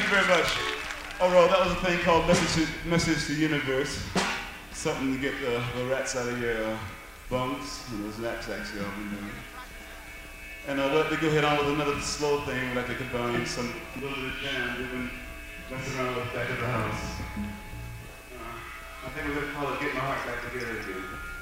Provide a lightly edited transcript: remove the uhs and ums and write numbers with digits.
you very much. Overall, that was a thing called Message to Universe. Something to get the rats out of your bunks and those knapsacks you all been doing. And I'd like to go ahead on with another slow thing. We'd like to combine some little bit of jam we've been messing around with back at the house. I think we're going to call it Get My Heart Back Together again.